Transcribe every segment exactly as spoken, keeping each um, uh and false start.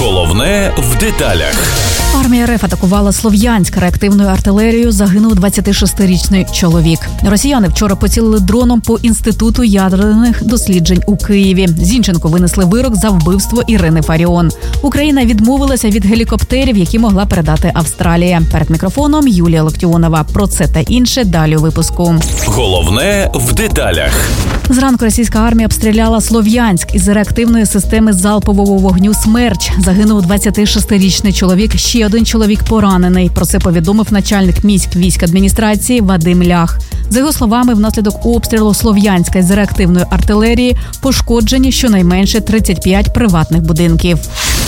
Головне в деталях. Армія РФ атакувала Слов'янськ реактивною артилерією. Загинув двадцятишестирічний чоловік. Росіяни вчора поцілили дроном по Інституту ядерних досліджень у Києві. Зінченку винесли вирок за вбивство Ірини Фаріон. Україна відмовилася від гелікоптерів, які могла передати Австралія. Перед мікрофоном Юлія Локтіонова. Про це та інше далі у випуску. Головне в деталях. Зранку російська армія обстріляла Слов'янськ із реактивної системи залпового вогню «Смерч». Загинув двадцятишестирічний чоловік, ще один чоловік поранений. Про це повідомив начальник міськвійськадміністрації Вадим Лях. За його словами, внаслідок обстрілу Слов'янська із реактивної артилерії пошкоджені щонайменше тридцять п'ять приватних будинків.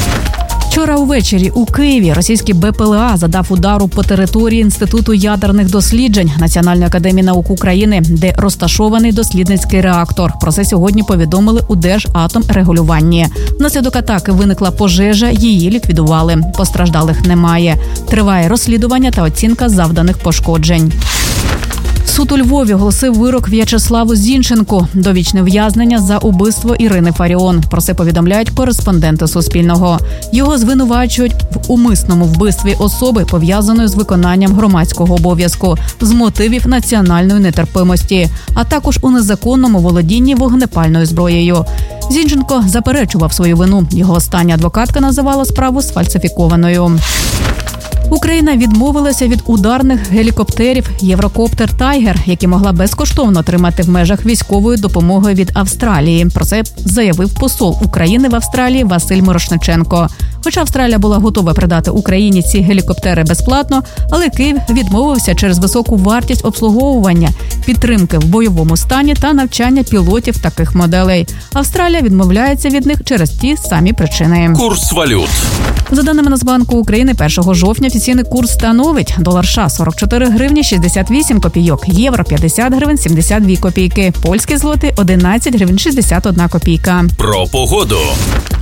Вчора увечері у Києві російський Бе Пе Ел А завдав удару по території Інституту ядерних досліджень Національної академії наук України, де розташований дослідницький реактор. Про це сьогодні повідомили у Держатомрегулюванні. Внаслідок атаки виникла пожежа, її ліквідували. Постраждалих немає. Триває розслідування та оцінка завданих пошкоджень. Суд у Львові оголосив вирок В'ячеславу Зінченку – довічне ув'язнення за убивство Ірини Фаріон. Про це повідомляють кореспонденти Суспільного. Його звинувачують в умисному вбивстві особи, пов'язаної з виконанням громадського обов'язку, з мотивів національної нетерпимості, а також у незаконному володінні вогнепальною зброєю. Зінченко заперечував свою вину. Його остання адвокатка називала справу сфальсифікованою. Україна відмовилася від ударних гелікоптерів «Єврокоптер Тайгер», які могла безкоштовно отримати в межах військової допомоги від Австралії. Про це заявив посол України в Австралії Василь Морошниченко. Хоча Австралія була готова придати Україні ці гелікоптери безплатно, але Київ відмовився через високу вартість обслуговування, підтримки в бойовому стані та навчання пілотів таких моделей. Австралія відмовляється від них через ті самі причини. Курс валют. За даними Нацбанку України, першого жовтня офіційний курс становить: долар США – сорок чотири гривні шістдесят вісім копійок, євро – п'ятдесят гривень сімдесят дві копійки, польські злоти – одинадцять гривень шістдесят одна копійка. Про погоду.